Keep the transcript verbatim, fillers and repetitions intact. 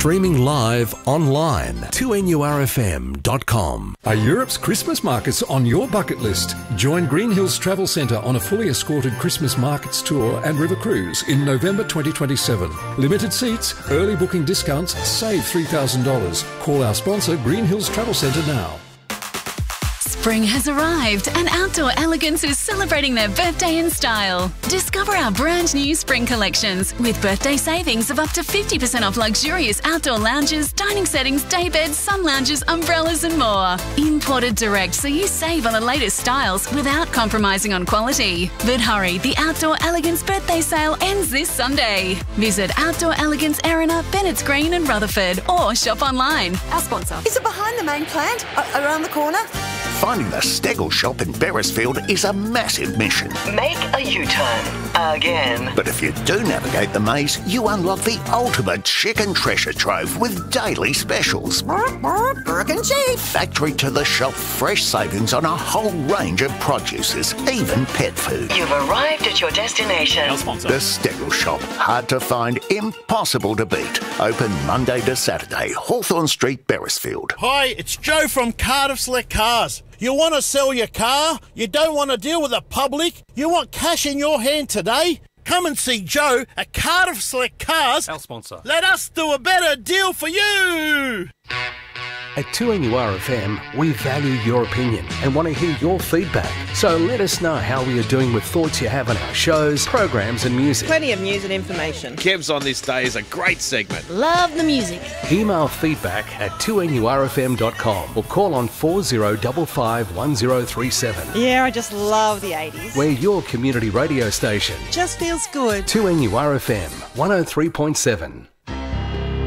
streaming live online. two N U R F M dot com. Are Europe's Christmas markets on your bucket list? Join Green Hills Travel Centre on a fully escorted Christmas markets tour and river cruise in November twenty twenty-seven. Limited seats, early booking discounts, save three thousand dollars. Call our sponsor Green Hills Travel Centre now. Spring has arrived and Outdoor Elegance is celebrating their birthday in style. Discover our brand new spring collections with birthday savings of up to fifty percent off luxurious outdoor lounges, dining settings, day beds, sun lounges, umbrellas and more. Imported direct so you save on the latest styles without compromising on quality. But hurry, the Outdoor Elegance birthday sale ends this Sunday. Visit Outdoor Elegance Erina, Bennett's Green and Rutherford or shop online. Our sponsor. Is it behind the main plant? A- around the corner? Finding the Stegel shop in Beresfield is a massive mission. Make a U-turn. Again. But if you do navigate the maze, you unlock the ultimate chicken treasure trove with daily specials. Burke and Chief. Factory to the shop, fresh savings on a whole range of produces, even pet food. You've arrived at your destination. Our sponsor. The Stegel shop. Hard to find, impossible to beat. Open Monday to Saturday, Hawthorne Street, Beresfield. Hi, it's Joe from Cardiff Select Cars. You want to sell your car? You don't want to deal with the public? You want cash in your hand today? Come and see Joe at Cardiff Select Cars. Our sponsor. Let us do a better deal for you. At two N U R F M, we value your opinion and want to hear your feedback. So let us know how we are doing with thoughts you have on our shows, programs and music. Plenty of news and information. Kev's on This Day is a great segment. Love the music. Email feedback at two N U R F M dot com or call on four zero five five one zero three seven. Yeah, I just love the eighties. We're your community radio station. Just feels good. two N U R F M one oh three point seven.